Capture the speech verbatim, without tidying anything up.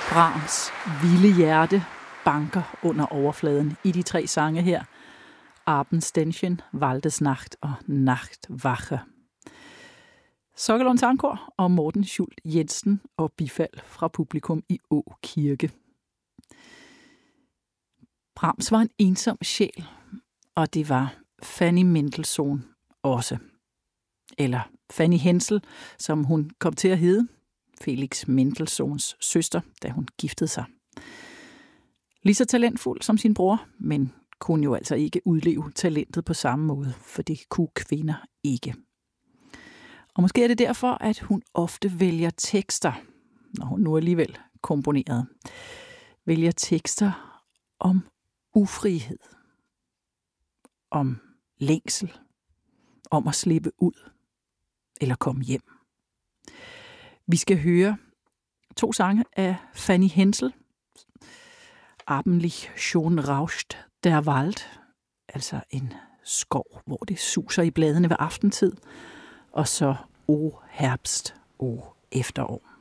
Brahms vilde hjerte banker under overfladen i de tre sange her. Abendständchen, Waldesnacht og Nachtwache. Sokkelund Sangkor og Morten Schult Jensen og bifald fra publikum i Å Kirke. Brahms var en ensom sjæl, og det var Fanny Mendelssohn også. Eller Fanny Hensel, som hun kom til at hedde. Felix Mendelssohns søster, da hun giftede sig. Lige så talentfuld som sin bror, men kunne jo altså ikke udleve talentet på samme måde, for det kunne kvinder ikke. Og måske er det derfor, at hun ofte vælger tekster, når hun nu alligevel komponerede, vælger tekster om ufrihed, om længsel, om at slippe ud eller komme hjem. Vi skal høre to sange af Fanny Hensel. Abendlich schon rauscht der Wald, altså en skov, hvor det suser i bladene ved aftentid. Og så O Herbst, O efterår.